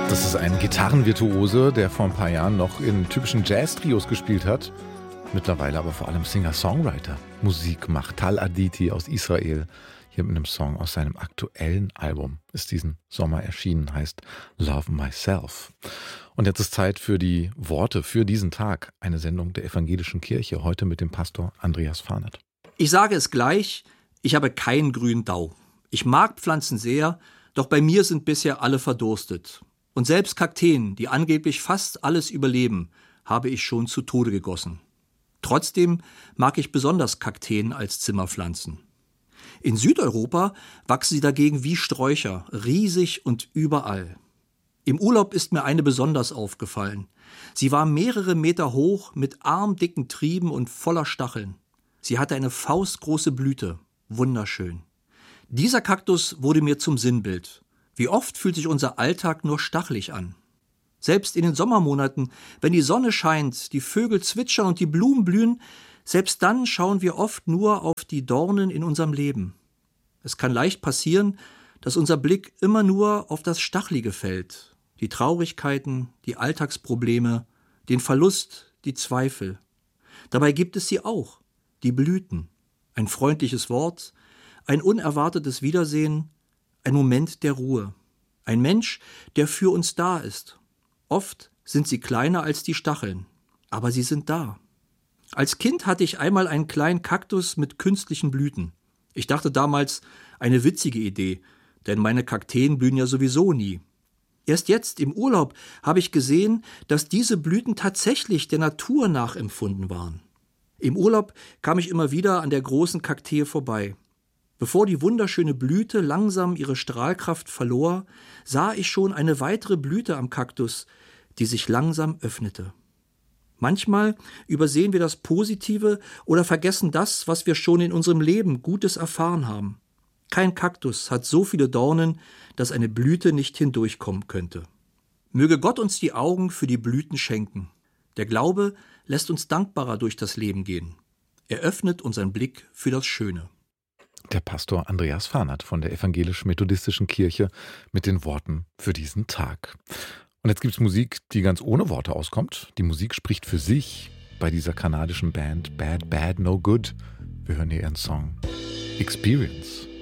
Das ist ein Gitarrenvirtuose, der vor ein paar Jahren noch in typischen Jazz-Trios gespielt hat. Mittlerweile aber vor allem Singer-Songwriter. Musik macht. Tal Aditi aus Israel. Hier mit einem Song aus seinem aktuellen Album. Ist diesen Sommer erschienen, heißt Love Myself. Und jetzt ist Zeit für die Worte für diesen Tag. Eine Sendung der Evangelischen Kirche. Heute mit dem Pastor Andreas Fahnert. Ich sage es gleich, ich habe keinen grünen Dau. Ich mag Pflanzen sehr, doch bei mir sind bisher alle verdurstet. Und selbst Kakteen, die angeblich fast alles überleben, habe ich schon zu Tode gegossen. Trotzdem mag ich besonders Kakteen als Zimmerpflanzen. In Südeuropa wachsen sie dagegen wie Sträucher, riesig und überall. Im Urlaub ist mir eine besonders aufgefallen. Sie war mehrere Meter hoch, mit armdicken Trieben und voller Stacheln. Sie hatte eine faustgroße Blüte, wunderschön. Dieser Kaktus wurde mir zum Sinnbild. Wie oft fühlt sich unser Alltag nur stachelig an? Selbst in den Sommermonaten, wenn die Sonne scheint, die Vögel zwitschern und die Blumen blühen, selbst dann schauen wir oft nur auf die Dornen in unserem Leben. Es kann leicht passieren, dass unser Blick immer nur auf das Stachelige fällt, die Traurigkeiten, die Alltagsprobleme, den Verlust, die Zweifel. Dabei gibt es sie auch, die Blüten, ein freundliches Wort, ein unerwartetes Wiedersehen, ein Moment der Ruhe. Ein Mensch, der für uns da ist. Oft sind sie kleiner als die Stacheln, aber sie sind da. Als Kind hatte ich einmal einen kleinen Kaktus mit künstlichen Blüten. Ich dachte damals, eine witzige Idee, denn meine Kakteen blühen ja sowieso nie. Erst jetzt im Urlaub habe ich gesehen, dass diese Blüten tatsächlich der Natur nachempfunden waren. Im Urlaub kam ich immer wieder an der großen Kaktee vorbei. Bevor die wunderschöne Blüte langsam ihre Strahlkraft verlor, sah ich schon eine weitere Blüte am Kaktus, die sich langsam öffnete. Manchmal übersehen wir das Positive oder vergessen das, was wir schon in unserem Leben Gutes erfahren haben. Kein Kaktus hat so viele Dornen, dass eine Blüte nicht hindurchkommen könnte. Möge Gott uns die Augen für die Blüten schenken. Der Glaube lässt uns dankbarer durch das Leben gehen. Er öffnet unseren Blick für das Schöne. Der Pastor Andreas Fahnert von der Evangelisch-Methodistischen Kirche mit den Worten für diesen Tag. Und jetzt gibt's Musik, die ganz ohne Worte auskommt. Die Musik spricht für sich bei dieser kanadischen Band Bad Bad No Good. Wir hören hier ihren Song Experience.